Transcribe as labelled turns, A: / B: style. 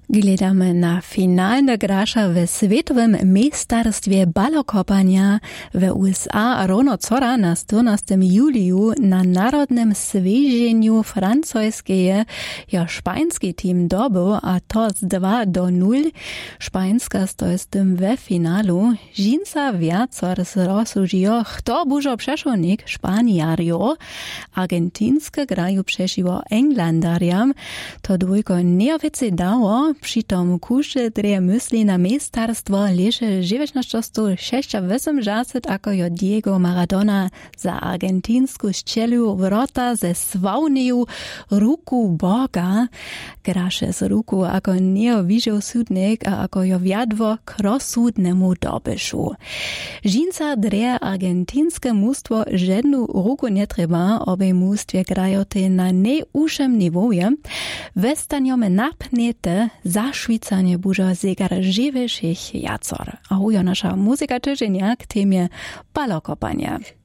A: Gledamy na finalne grasza w Światowym Mistrzostwie balokopania w USA a równo wczoraj na 14 juliu na Narodnym Świeżeniu francuskie ja szpański team dobył, a to z 2-0. Szpańska stoi z tym we finalu. Żinca wiacor rozsądziło, kto bużo przeszłonik Szpaniario. Argentyńskie grają przeciwko Englandariam. To dwójko nieoficy dało. Přitom kuše dreje mysli na mistarstvo leže 1986 ako jo Diego Maradona za argentinsku ščeliu vrota ze svavneju ruku Boga. Graše z ruku ako neovižil sudnik a ako jo vjadvo k rozsudnemu dobyšu. Žinca dreje argentinske mústvo žednu ruku netreba, obe mústvie grajote na neušem nivoje. Vestanjome napnete zašvicanie bužo zegar živejších jacor. Ahoj, nasza muzyka tydzienia k temie balokopania.